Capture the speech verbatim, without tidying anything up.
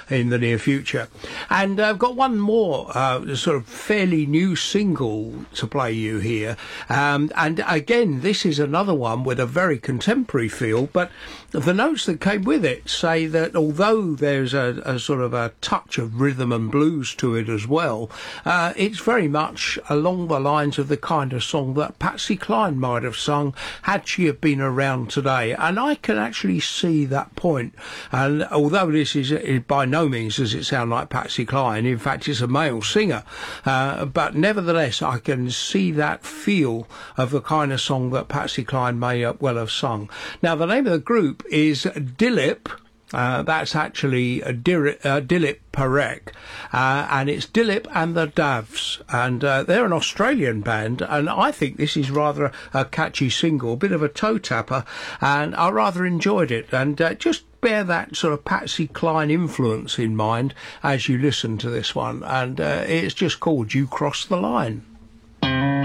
in the near future. And I've got one more uh, sort of fairly new single to play you here. Um, and again, this is another one with a very contemporary feel, but the notes that came with it say that although there's a, a sort of a touch of rhythm and blues to it as well, uh, it's very much along the lines of the kind of song that Patsy Cline might have sung had she have been around today. And I can actually see that point. And although this is it, by no means does it sound like Patsy Cline, in fact it's a male singer, uh, but nevertheless I can see that feel of the kind of song that Patsy Cline may uh, well have sung. Now the name of the group is Dilip. Uh, that's actually uh, Dir- uh, Dilip Parekh, uh, and it's Dilip and the Davs, and uh, they're an Australian band, and I think this is rather a, a catchy single, a bit of a toe tapper, and I rather enjoyed it. And uh, just bear that sort of Patsy Cline influence in mind as you listen to this one, and uh, it's just called You Cross the Line.